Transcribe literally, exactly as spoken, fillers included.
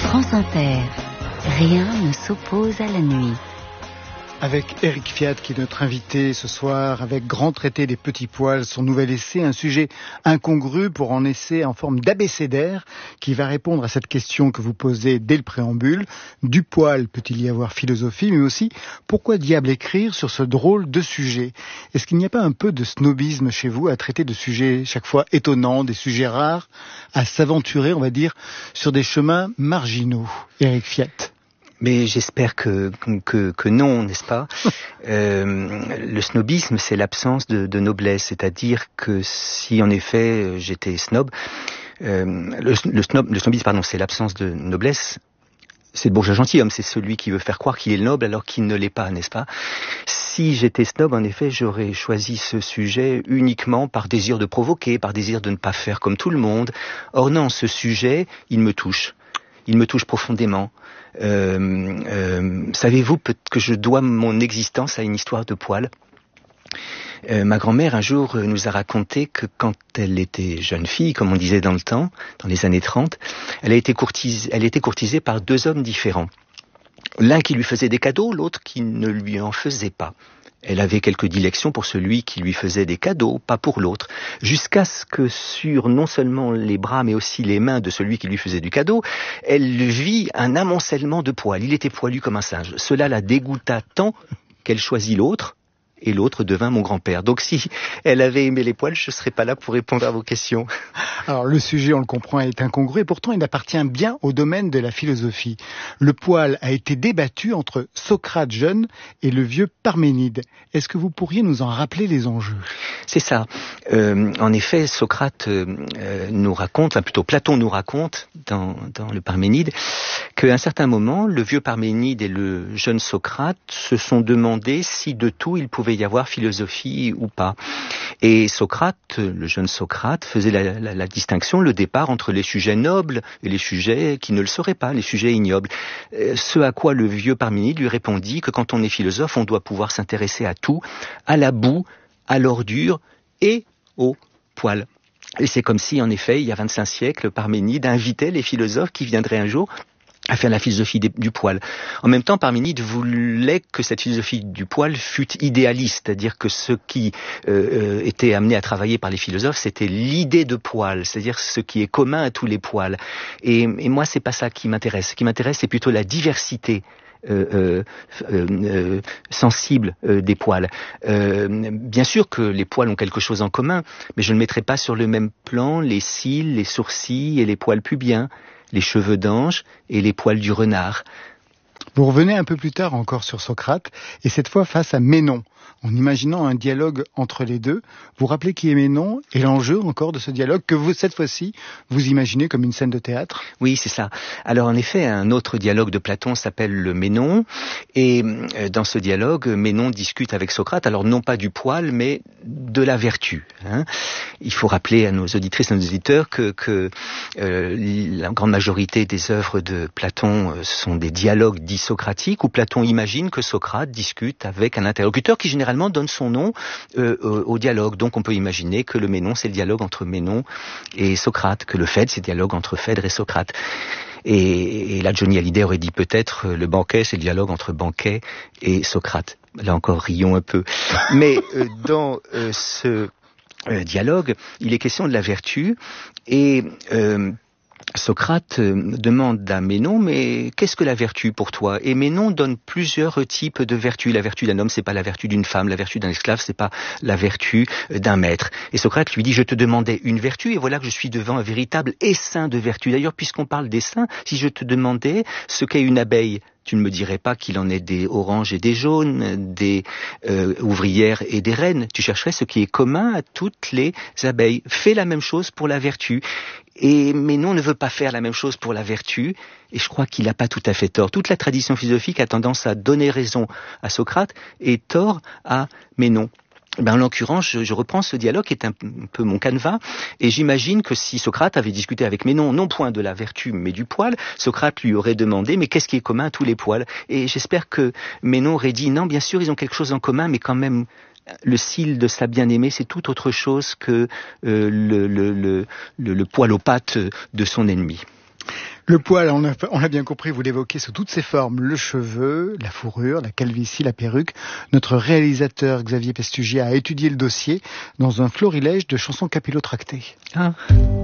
France Inter, rien ne s'oppose à la nuit. Avec Éric Fiat qui est notre invité ce soir, avec Grand traité des petits poils, son nouvel essai, un sujet incongru pour un essai en forme d'abécédaire qui va répondre à cette question que vous posez dès le préambule. Du poil peut-il y avoir philosophie, mais aussi pourquoi diable écrire sur ce drôle de sujet? Est-ce qu'il n'y a pas un peu de snobisme chez vous à traiter de sujets chaque fois étonnants, des sujets rares, à s'aventurer, on va dire, sur des chemins marginaux? Éric Fiat. Mais j'espère que, que, que non, n'est-ce pas? euh, Le snobisme, c'est l'absence de, de noblesse, c'est-à-dire que si en effet j'étais snob, euh, le, le, snob, le snobisme, pardon, c'est l'absence de noblesse. C'est le bourgeois gentilhomme, c'est celui qui veut faire croire qu'il est noble alors qu'il ne l'est pas, n'est-ce pas? Si j'étais snob, en effet, j'aurais choisi ce sujet uniquement par désir de provoquer, par désir de ne pas faire comme tout le monde. Or non, ce sujet, il me touche. Il me touche profondément. Euh, euh, savez-vous que je dois mon existence à une histoire de poils? euh, Ma grand-mère, un jour, nous a raconté que quand elle était jeune fille, comme on disait dans le temps, dans les années trente, elle a été courtisée, elle était courtisée par deux hommes différents. L'un qui lui faisait des cadeaux, l'autre qui ne lui en faisait pas. Elle avait quelques dilections pour celui qui lui faisait des cadeaux, pas pour l'autre, jusqu'à ce que sur non seulement les bras mais aussi les mains de celui qui lui faisait du cadeau, elle vit un amoncellement de poils. Il était poilu comme un singe. Cela la dégoûta tant qu'elle choisit l'autre, et l'autre devint mon grand-père. Donc si elle avait aimé les poils, je ne serais pas là pour répondre à vos questions. Alors le sujet, on le comprend, est incongru, et pourtant il appartient bien au domaine de la philosophie. Le poil a été débattu entre Socrate jeune et le vieux Parménide. Est-ce que vous pourriez nous en rappeler les enjeux? C'est ça. Euh, en effet, Socrate euh, nous raconte, enfin plutôt Platon nous raconte dans, dans le Parménide, qu'à un certain moment, le vieux Parménide et le jeune Socrate se sont demandé si de tout il pouvait y avoir philosophie ou pas. Et Socrate, le jeune Socrate, faisait la, la, la distinction, le départ entre les sujets nobles et les sujets qui ne le seraient pas, les sujets ignobles. Euh, ce à quoi le vieux Parménide lui répondit que quand on est philosophe, on doit pouvoir s'intéresser à tout, à la boue, à l'ordure et au poil. Et c'est comme si, en effet, il y a vingt-cinq siècles, Parménide invitait les philosophes qui viendraient un jour à faire la philosophie du poil. En même temps, Parménide voulait que cette philosophie du poil fût idéaliste, c'est-à-dire que ce qui euh, était amené à travailler par les philosophes, c'était l'idée de poil, c'est-à-dire ce qui est commun à tous les poils. Et, et moi, c'est pas ça qui m'intéresse. Ce qui m'intéresse, c'est plutôt la diversité Euh, euh, euh, sensible euh, des poils. Euh, bien sûr que les poils ont quelque chose en commun, mais je ne mettrai pas sur le même plan les cils, les sourcils et les poils pubiens, les cheveux d'ange et les poils du renard. Vous revenez un peu plus tard encore sur Socrate, et cette fois face à Ménon, en imaginant un dialogue entre les deux. Vous rappelez qui est Ménon et l'enjeu encore de ce dialogue que vous, cette fois-ci, vous imaginez comme une scène de théâtre? Oui, c'est ça. Alors en effet, un autre dialogue de Platon s'appelle le Ménon, et dans ce dialogue, Ménon discute avec Socrate, alors non pas du poil, mais de la vertu. Hein. Il faut rappeler à nos auditrices et à nos auditeurs que, que euh, la grande majorité des œuvres de Platon euh, sont des dialogues dits socratiques, où Platon imagine que Socrate discute avec un interlocuteur qui généralement donne son nom euh, au dialogue. Donc on peut imaginer que le Ménon, c'est le dialogue entre Ménon et Socrate, que le Phèdre, c'est le dialogue entre Phèdre et Socrate. Et, et là, Johnny Hallyday aurait dit peut-être euh, le banquet, c'est le dialogue entre Banquet et Socrate. Là encore, rions un peu. Mais euh, dans euh, ce euh, dialogue, il est question de la vertu, et euh, Socrate demande à Ménon, mais qu'est-ce que la vertu pour toi? Et Ménon donne plusieurs types de vertus. La vertu d'un homme, c'est pas la vertu d'une femme. La vertu d'un esclave, c'est pas la vertu d'un maître. Et Socrate lui dit, je te demandais une vertu, et voilà que je suis devant un véritable essaim de vertus. D'ailleurs, puisqu'on parle d'essaim, si je te demandais ce qu'est une abeille, tu ne me dirais pas qu'il en est des oranges et des jaunes, des euh, ouvrières et des reines. Tu chercherais ce qui est commun à toutes les abeilles. Fais la même chose pour la vertu. Et Ménon ne veut pas faire la même chose pour la vertu, et je crois qu'il n'a pas tout à fait tort. Toute la tradition philosophique a tendance à donner raison à Socrate et tort à Ménon. Ben, en l'occurrence, je, je reprends ce dialogue qui est un, un peu mon canevas, et j'imagine que si Socrate avait discuté avec Ménon, non point de la vertu, mais du poil, Socrate lui aurait demandé, mais qu'est-ce qui est commun à tous les poils? Et j'espère que Ménon aurait dit, non, bien sûr, ils ont quelque chose en commun, mais quand même, le cil de sa bien-aimée, c'est tout autre chose que euh, le, le, le, le, le poil aux pattes de son ennemi. Le poil, on a, on l'a bien compris, vous l'évoquez sous toutes ses formes, le cheveu, la fourrure, la calvitie, la perruque. Notre réalisateur Xavier Pestugia a étudié le dossier dans un florilège de chansons capillotractées. Ah.